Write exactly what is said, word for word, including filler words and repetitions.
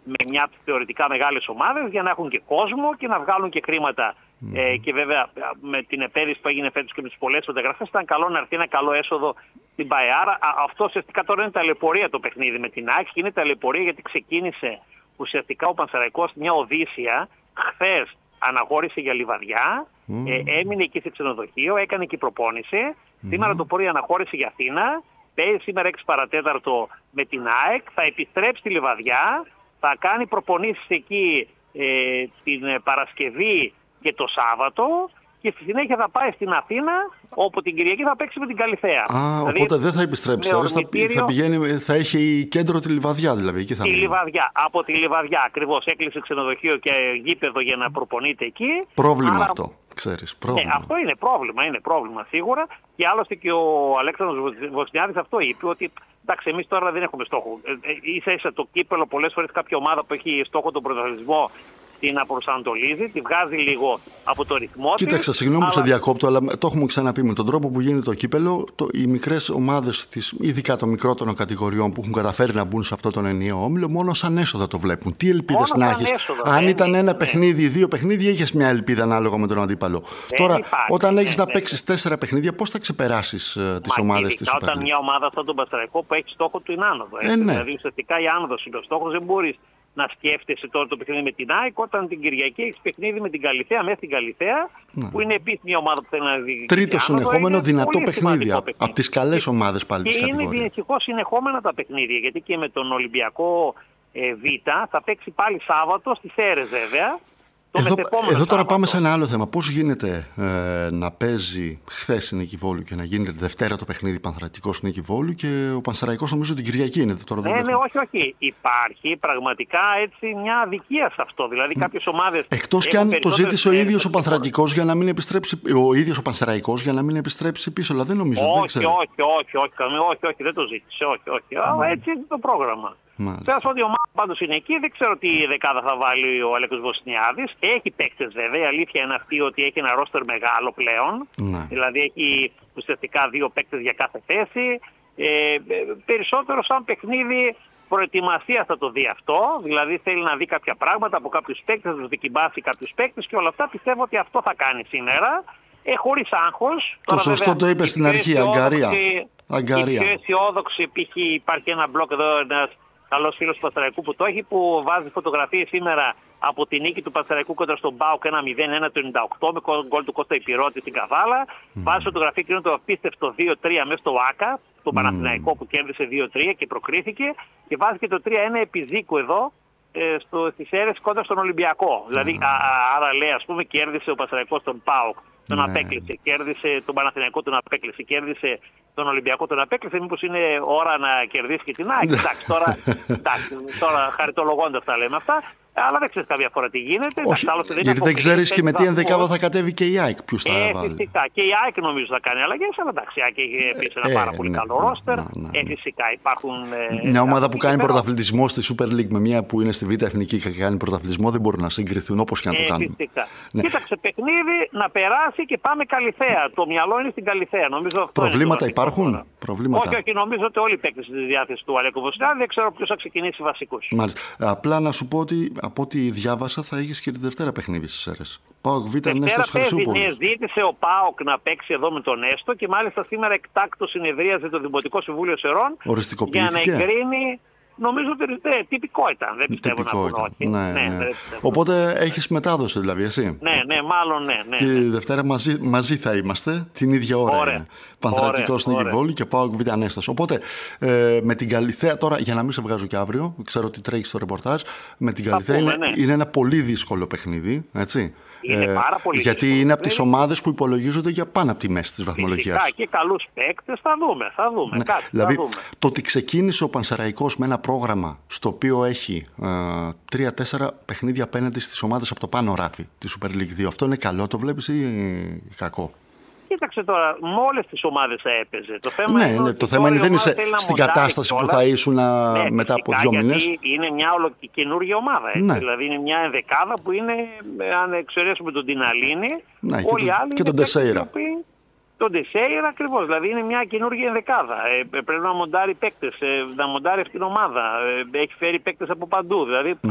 με μια θεωρητικά μεγάλες ομάδες για να έχουν και κόσμο και να βγάλουν και χρήματα. Mm. Ε, και βέβαια με την επένδυση που έγινε φέτος και με τις πολλές φωτογραφίες ήταν καλό να έρθει ένα καλό έσοδο στην ΠΑΕ. Άρα αυτό ουσιαστικά τώρα είναι ταλαιπωρία το παιχνίδι με την ΑΕΚ και είναι ταλαιπωρία γιατί ξεκίνησε ουσιαστικά ο Πανσεραϊκός μια Οδύσσια. Χθες αναχώρησε για Λιβαδιά, mm. ε, έμεινε εκεί σε ξενοδοχείο, έκανε και προπόνηση. Mm. Σήμερα το πρωί αναχώρησε για Αθήνα, παίζει σήμερα έξι παρατέταρτο με την ΑΕΚ, θα επιστρέψει στη Λιβαδιά, θα κάνει προπονήσεις εκεί ε, την Παρασκευή και το Σάββατο και στη συνέχεια θα πάει στην Αθήνα, όπου την Κυριακή θα παίξει με την Καλιθέα. Α, δηλαδή, οπότε δεν θα επιστρέψει. Άρα θα, θα, πηγαίνει, θα έχει κέντρο τη Λιβαδιά, δηλαδή. Εκεί θα τη Λιβαδιά. Από τη Λιβαδιά ακριβώς έκλεισε ξενοδοχείο και γήπεδο για να προπονείται εκεί. Πρόβλημα Άρα, αυτό, ξέρεις. Πρόβλημα. Ναι, αυτό είναι πρόβλημα, είναι πρόβλημα σίγουρα. Και άλλωστε και ο Αλέξανδρος Βοσνιάδης αυτό είπε, ότι εντάξει, εμείς τώρα δεν έχουμε στόχο. Ίσα ίσα το κύπελο πολλές φορές κάποια ομάδα που έχει στόχο τον πρωταθλητισμό την απροσανατολίζει, τη βγάζει λίγο από το ρυθμό της. Κοίταξε, συγγνώμη αλλά... που σε διακόπτω, αλλά το έχουμε ξαναπεί με τον τρόπο που γίνεται το κύπελο. Το, οι μικρές ομάδες, ειδικά των μικρότερων κατηγοριών που έχουν καταφέρει να μπουν σε αυτό τον ενιαίο όμιλο, μόνο σαν έσοδα το βλέπουν. Τι ελπίδες να έχεις. Αν ήταν ένα ναι. παιχνίδι, δύο παιχνίδια, είχες μια ελπίδα ανάλογα με τον αντίπαλο. Δεν Τώρα, υπάρχει, όταν ναι, έχεις ναι, να παίξεις τέσσερα παιχνίδια, πώς θα ξεπεράσεις uh, τις ομάδες της Super League. Όταν μια ομάδα σαν τον Πανσεραϊκό που έχει στόχο του είναι άνοδο. Ε, ναι. Δηλαδή ουσιαστικά η άνοδος είναι ο στόχος, δεν μπορείς να σκέφτεσαι τώρα το παιχνίδι με την ΑΕΚ όταν την Κυριακή έχει παιχνίδι με την Καλιθέα, μέσα στην Καλιθέα, ναι. που είναι επίσης μια ομάδα που θέλει να δει. Τρίτο συνεχόμενο δυνατό παιχνίδι. Από τις καλές ομάδες πάλι της κατηγορίας. Και είναι δυστυχώς συνεχόμενα τα παιχνίδια, γιατί και με τον Ολυμπιακό ε, Β θα παίξει πάλι Σάββατο στις Σέρρες βέβαια. Εδώ, εδώ τώρα πάμε σε ένα άλλο θέμα. Πώς γίνεται ε, να παίζει χθες Νίκη Βόλου και να γίνεται Δευτέρα το παιχνίδι Πανθρακικός Νίκη Βόλου και ο Πανσεραϊκός νομίζω την Κυριακή είναι. Τώρα ναι, ναι, όχι, όχι. Υπάρχει πραγματικά έτσι μια αδικία σε αυτό. Δηλαδή κάποιες ομάδες. Εκτός και αν το ζήτησε ο ίδιος ο Πανθρακικός για να μην επιστρέψει, ο ίδιος ο Πανσεραϊκός για να μην επιστρέψει πίσω. Αλλά δεν νομίζω. Όχι, δεν ξέρω. όχι, όχι, όχι, όχι, όχι, όχι, δεν το ζήτησε. Όχι, όχι. Mm. Έτσι είναι το πρόγραμμα. Θέλω ότι η ομάδα πάντως είναι εκεί. Δεν ξέρω τι δεκάδα θα βάλει ο Αλέκος Βοσνιάδης. Έχει παίκτες βέβαια. Η αλήθεια είναι αυτή ότι έχει ένα ρόστερ μεγάλο πλέον. Ναι. Δηλαδή έχει ουσιαστικά δύο παίκτες για κάθε θέση. Ε, περισσότερο σαν παιχνίδι προετοιμασία θα το δει αυτό. Δηλαδή θέλει να δει κάποια πράγματα από κάποιους παίκτες, να τους δικημπάσει κάποιους παίκτες και όλα αυτά. Πιστεύω ότι αυτό θα κάνει σήμερα. Ε, χωρίς άγχος. Το τώρα, σωστό βέβαια, το είπε στην αρχή, Αγκαρία. Η πιο αισιόδοξη, π.χ. υπάρχει ένα μπλοκ εδώ, ένας καλός φίλος του Πανσεραϊκού που το έχει, που βάζει φωτογραφίες σήμερα από τη νίκη του Πανσεραϊκού κοντά στον ΠΑΟΚ ένα μηδέν ένα το ενενήντα οκτώ με γκολ του Κώστα Υπηρώτη στην Καβάλα. Mm. Βάζει φωτογραφία και είναι το απίστευτο δύο τρία μέσα στο ΆΚΑ, το mm. Παναθηναϊκό που κέρδισε δύο τρία και προκρίθηκε. Και βάζει και το τρία ένα επί Ζήκου εδώ ε, στο, στις Σέρρες κοντά στον Ολυμπιακό. Mm. Δηλαδή, α, άρα λέει, ας πούμε, κέρδισε ο Πανσεραϊκός τον ΠΑΟΚ. Τον ναι. απέκλεισε, κέρδισε τον Παναθηναϊκό, τον απέκλεισε, κέρδισε τον Ολυμπιακό, τον απέκλεισε. Μήπως είναι ώρα να κερδίσει και την ΑΕΚ. Εντάξει, τώρα, εντάξει, τώρα χαριτολογώντας τα λέμε αυτά. Αλλά δεν ξέρεις καμία φορά τι γίνεται. Όχι, εντάξει, δεν γιατί δεν ξέρεις και με τι ενδεκάδα θα κατέβει και η ΑΕΚ. Ποιους θα ε, βάλει. Φυσικά. Και η ΑΕΚ νομίζω θα κάνει αλλαγές. Αλλά εντάξει, η ΑΕΚ έχει επίσης ένα ε, πάρα ε, πολύ ναι, καλό ναι, ρόστερ. Ναι, ναι, ναι. Ε, φυσικά υπάρχουν. Ε, μια ομάδα που κάνει πρωταθλητισμό στη Super League με μια που είναι στη Β' Εθνική και κάνει πρωταθλητισμό δεν μπορούν να συγκριθούν όπως και να το ε, κάνουν. Φυσικά. Ναι. Κοίταξε, παιχνίδι να περάσει και πάμε Καλιθέα. Το μυαλό είναι στην Καλιθέα. Νομίζω προβλήματα υπάρχουν. Προβλήματα. Όχι, όχι, νομίζω ότι όλοι οι παίκτες στη διάθεση του Αλέκου Βοσνιάδη. Δεν ξέρω ποιος θα ξεκινήσει βασικούς. Μάλιστα. Απλά να σου πω ότι από ό,τι διάβασα θα έχεις και τη Δευτέρα παιχνίδι στις Σέρρες. ΠΑΟΚ Β' Νέστος Χρυσούπολης. Ναι, ζήτησε ο ΠΑΟΚ να παίξει εδώ με τον Νέστο και μάλιστα σήμερα εκτάκτο συνεδρίαζε το Δημοτικό Συμβούλιο Σερών για να εγκρίνει. Νομίζω ότι ναι, τυπικό ήταν. Δεν πιστεύω τυπικό να πω όχι. Ναι, ναι, ναι. Οπότε έχεις μετάδοση δηλαδή εσύ. Ναι, ναι, μάλλον ναι. ναι και ναι. Δευτέρα μαζί, μαζί θα είμαστε την ίδια ώρα. Ωραία. Είναι. Πανθρακικός Νίκη Βόλου και ΠΑΟΚ Β' Νέστος. Οπότε ε, με την Καλιθέα τώρα, για να μην σε βγάζω και αύριο, ξέρω ότι τρέχει στο ρεπορτάζ, με την Καλιθέα είναι, ναι. είναι ένα πολύ δύσκολο παιχνίδι. Έτσι. Είναι ε, πάρα πολύ γιατί δύσκολο. Είναι από τις ομάδες που υπολογίζονται για πάνω από τη μέση της βαθμολογίας. Φυσικά και καλούς παίκτες θα δούμε. Θα δούμε ναι. κάτι, δηλαδή, θα δούμε. Το ότι ξεκίνησε ο Πανσεραϊκός με ένα πρόγραμμα στο οποίο έχει ε, τρία τέσσερα παιχνίδια απέναντι στις ομάδες από το πάνω ράφι τη Super League δύο. Αυτό είναι καλό, το βλέπεις ή ε, κακό? Κοίταξε τώρα, με όλες τις ομάδες θα έπαιζε. Το θέμα ναι, είναι, ναι, το θέμα είναι δεν είσαι στην κατάσταση που θα ήσουν ναι, μετά από δύο μήνες. Είναι μια όλο καινούργια ομάδα. Ναι. Δηλαδή είναι μια ενδεκάδα που είναι, αν εξαιρέσουμε τον Τιναλίνη, ναι, όλοι οι άλλοι. Και τον Τεσέιρα. Τον Τεσέιρα ακριβώς. Δηλαδή είναι μια καινούργια ενδεκάδα. Ε, πρέπει να μοντάρει παίκτες, ε, να μοντάρει αυτήν την ομάδα. Ε, έχει φέρει παίκτες από παντού. Δηλαδή ναι.